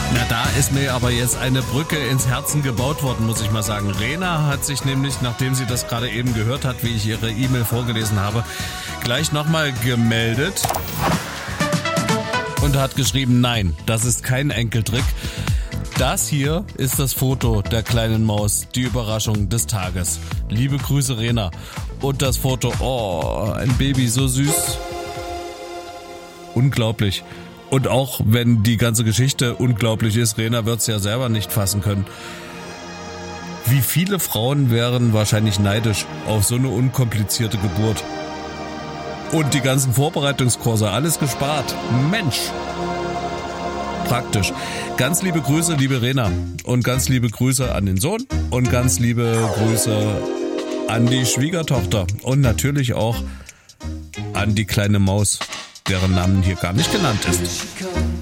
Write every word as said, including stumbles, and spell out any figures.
Na, da ist mir aber jetzt eine Brücke ins Herzen gebaut worden, muss ich mal sagen. Rena hat sich nämlich, nachdem sie das gerade eben gehört hat, wie ich ihre E-Mail vorgelesen habe, gleich nochmal gemeldet und hat geschrieben, nein, das ist kein Enkeltrick. Das hier ist das Foto der kleinen Maus, die Überraschung des Tages. Liebe Grüße, Rena. Und das Foto, oh, ein Baby, so süß. Unglaublich. Und auch wenn die ganze Geschichte unglaublich ist, Rena wird es ja selber nicht fassen können. Wie viele Frauen wären wahrscheinlich neidisch auf so eine unkomplizierte Geburt. Und die ganzen Vorbereitungskurse, alles gespart. Mensch! Praktisch. Ganz liebe Grüße, liebe Rena. Und ganz liebe Grüße an den Sohn. Und ganz liebe Grüße an die Schwiegertochter. Und natürlich auch an die kleine Maus, deren Namen hier gar nicht genannt ist.